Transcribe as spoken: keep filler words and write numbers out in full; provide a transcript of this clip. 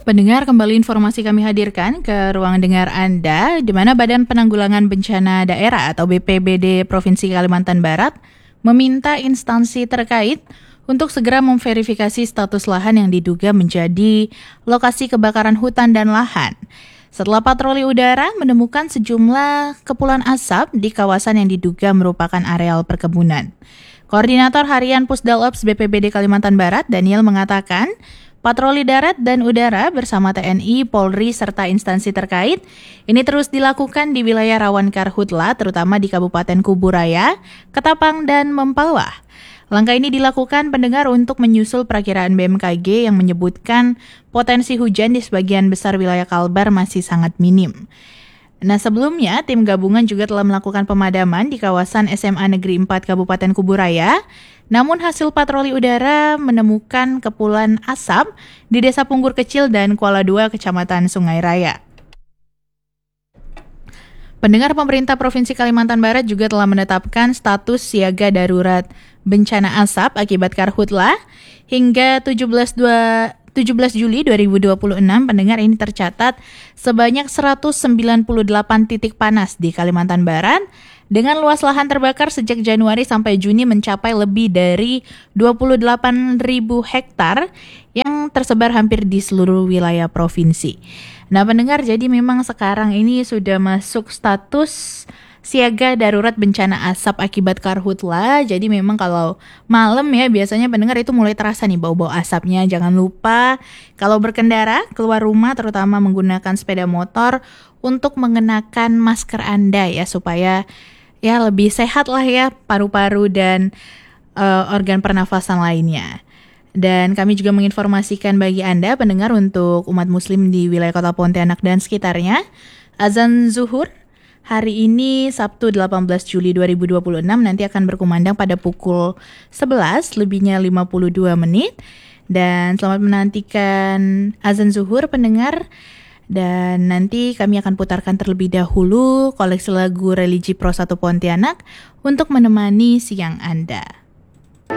Pendengar, kembali informasi kami hadirkan ke ruang dengar Anda, di mana Badan Penanggulangan Bencana Daerah atau B P B D Provinsi Kalimantan Barat meminta instansi terkait untuk segera memverifikasi status lahan yang diduga menjadi lokasi kebakaran hutan dan lahan. Setelah patroli udara menemukan sejumlah kepulan asap di kawasan yang diduga merupakan areal perkebunan. Koordinator Harian Pusdalops B P B D Kalimantan Barat, Daniel, mengatakan patroli darat dan udara bersama T N I, Polri, serta instansi terkait ini terus dilakukan di wilayah rawan karhutla, terutama di Kabupaten Kuburaya, Ketapang, dan Mempawah. Langkah ini dilakukan pendengar untuk menyusul perakiraan B M K G yang menyebutkan potensi hujan di sebagian besar wilayah Kalbar masih sangat minim. Nah, sebelumnya tim gabungan juga telah melakukan pemadaman di kawasan S M A Negeri empat Kabupaten Kuburaya. Namun hasil patroli udara menemukan kepulan asap di Desa Punggur Kecil dan Kuala dua, Kecamatan Sungai Raya. Pendengar, pemerintah Provinsi Kalimantan Barat juga telah menetapkan status siaga darurat bencana asap akibat karhutla hingga tujuh belas Juli dua ribu dua puluh enam. Pendengar, ini tercatat sebanyak seratus sembilan puluh delapan titik panas di Kalimantan Barat dengan luas lahan terbakar sejak Januari sampai Juni mencapai lebih dari dua puluh delapan ribu hektar yang tersebar hampir di seluruh wilayah provinsi. Nah, pendengar, jadi memang sekarang ini sudah masuk status siaga darurat bencana asap akibat karhutla. Jadi memang kalau malam ya biasanya pendengar itu mulai terasa nih bau-bau asapnya. Jangan lupa kalau berkendara keluar rumah terutama menggunakan sepeda motor untuk mengenakan masker Anda ya, supaya ya lebih sehat lah ya paru-paru dan uh, organ pernafasan lainnya. Dan kami juga menginformasikan bagi Anda pendengar untuk umat muslim di wilayah Kota Pontianak dan sekitarnya, azan zuhur hari ini Sabtu delapan belas Juli dua ribu dua puluh enam nanti akan berkumandang pada pukul sebelas lebihnya lima puluh dua menit. Dan selamat menantikan azan zuhur pendengar. Dan nanti kami akan putarkan terlebih dahulu koleksi lagu religi Pro satu Pontianak untuk menemani siang Anda.